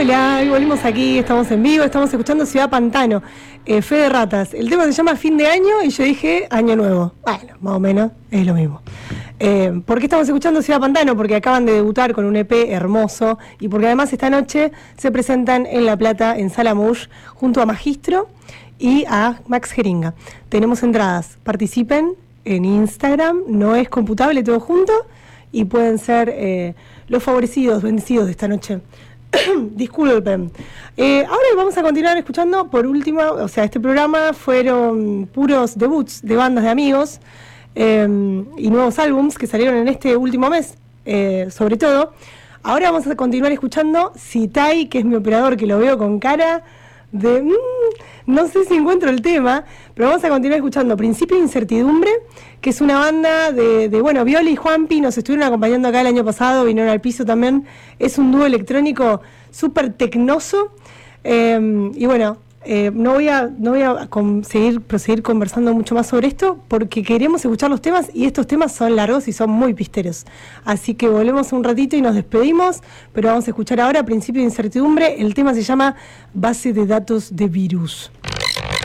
Hola, hoy volvimos aquí, estamos en vivo, estamos escuchando Ciudad Pantano, Fe de Ratas. El tema se llama Fin de Año y yo dije Año Nuevo. Bueno, más o menos es lo mismo. ¿Por qué estamos escuchando Ciudad Pantano? Porque acaban de debutar con un EP hermoso y porque además esta noche se presentan en La Plata, en Salamouche, junto a Magistro y a Max Jeringa. Tenemos entradas, participen en Instagram, no es computable todo junto y pueden ser los favorecidos, bendecidos de esta noche. Disculpen. Ahora vamos a continuar escuchando por último, o sea, este programa fueron puros debuts de bandas de amigos y nuevos álbums que salieron en este último mes, sobre todo. Ahora vamos a continuar escuchando Citai, que es mi operador, que lo veo con cara de... no sé si encuentro el tema, pero vamos a continuar escuchando Principio de Incertidumbre, que es una banda de bueno, Violi y Juanpi nos estuvieron acompañando acá el año pasado, vinieron al piso también. Es un dúo electrónico súper tecnoso, y bueno, no voy a proseguir conversando mucho más sobre esto, porque queremos escuchar los temas, y estos temas son largos y son muy pisteros. Así que volvemos un ratito y nos despedimos, pero vamos a escuchar ahora Principio de Incertidumbre. El tema se llama Base de Datos de Virus.